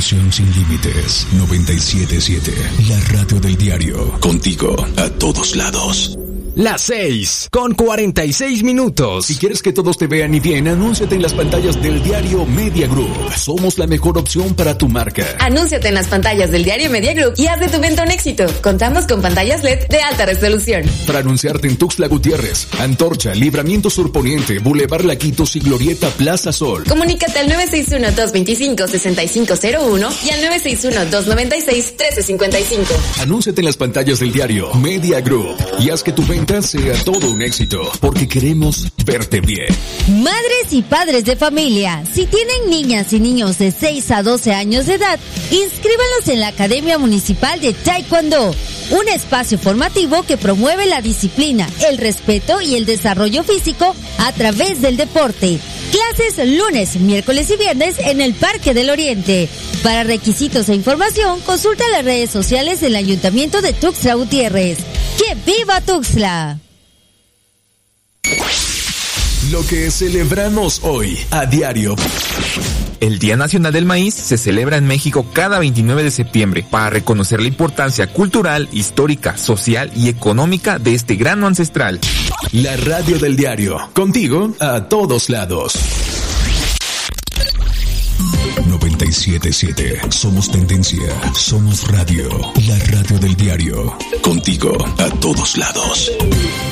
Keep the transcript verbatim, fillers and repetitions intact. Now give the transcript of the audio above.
Diversión sin límites. noventa y siete punto siete. La radio del diario. Contigo a todos lados. Las seis, con cuarenta y seis minutos. Si quieres que todos te vean y bien, anúnciate en las pantallas del diario Media Group. Somos la mejor opción para tu marca. Anúnciate en las pantallas del diario Media Group y haz de tu venta un éxito. Contamos con pantallas L E D de alta resolución. Para anunciarte en Tuxtla Gutiérrez, Antorcha, Libramiento Sur Poniente, Boulevard Laquitos y Glorieta Plaza Sol. Comunícate al nueve seis uno, dos dos cinco, seis cinco cero uno y al nueve seis uno, dos nueve seis, uno tres cinco cinco. Anúnciate en las pantallas del diario Media Group y haz que tu venta sea todo un éxito, porque queremos verte bien. Madres y padres de familia, si tienen niñas y niños de seis a doce años de edad, inscríbanlos en la Academia Municipal de Taekwondo, un espacio formativo que promueve la disciplina, el respeto y el desarrollo físico a través del deporte. Clases lunes, miércoles y viernes en el Parque del Oriente. Para requisitos e información, consulta las redes sociales del Ayuntamiento de Tuxtla Gutiérrez. ¡Que viva Tuxtla! Lo que celebramos hoy a diario. El Día Nacional del Maíz se celebra en México cada veintinueve de septiembre para reconocer la importancia cultural, histórica, social y económica de este grano ancestral. La radio del diario, contigo a todos lados. noventa y siete punto siete. Somos tendencia, somos radio. La radio del diario, contigo a todos lados.